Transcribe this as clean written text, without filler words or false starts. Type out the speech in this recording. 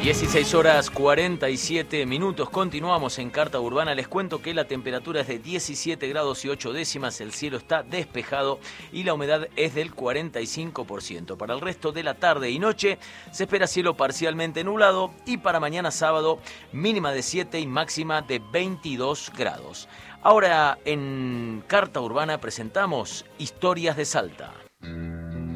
16 horas 47 minutos, continuamos en Carta Urbana. Les cuento que la temperatura es de 17 grados y 8 décimas, el cielo está despejado y la humedad es del 45%. Para el resto de la tarde y noche se espera cielo parcialmente nublado y para mañana sábado mínima de 7 y máxima de 22 grados. Ahora en Carta Urbana presentamos Historias de Salta.